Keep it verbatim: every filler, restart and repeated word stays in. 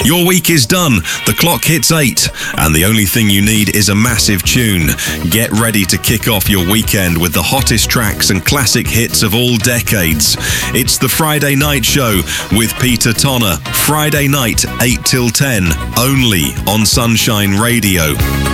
Your week is done, the clock hits eight, and the only thing you need is a massive tune. Get ready to kick off your weekend with the hottest tracks and classic hits of all decades. It's the Friday Night Show with Peter Tonner. Friday night, eight till ten, only on Sunshine Radio.